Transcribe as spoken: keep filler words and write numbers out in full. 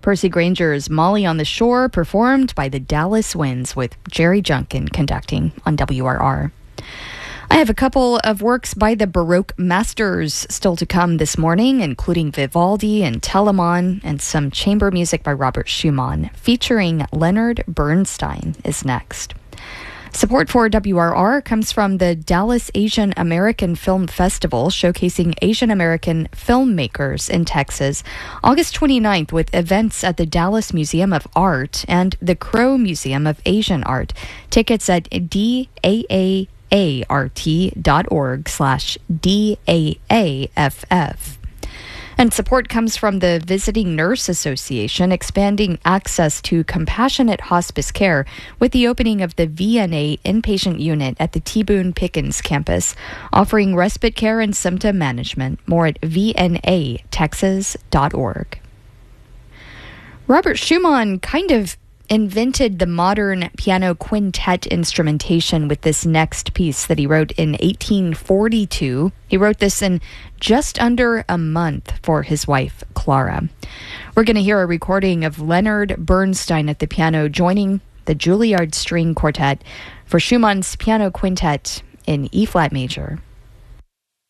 Percy Granger's Molly on the Shore, performed by the Dallas Winds with Jerry Junkin conducting on W R R. I have a couple of works by the Baroque masters still to come this morning, including Vivaldi and Telemann, and some chamber music by Robert Schumann, featuring Leonard Bernstein is next. Support for W R R comes from the Dallas Asian American Film Festival, showcasing Asian American filmmakers in Texas, August twenty-ninth, with events at the Dallas Museum of Art and the Crow Museum of Asian Art. Tickets at D A A A R T dot org slash D A A F F. And support comes from the Visiting Nurse Association, expanding access to compassionate hospice care with the opening of the V N A inpatient unit at the T. Boone Pickens campus, offering respite care and symptom management. More at V N A Texas dot org. Robert Schumann kind of invented the modern piano quintet instrumentation with this next piece that he wrote in eighteen forty-two. He wrote this in just under a month for his wife, Clara. We're going to hear a recording of Leonard Bernstein at the piano joining the Juilliard String Quartet for Schumann's piano quintet in E-flat major.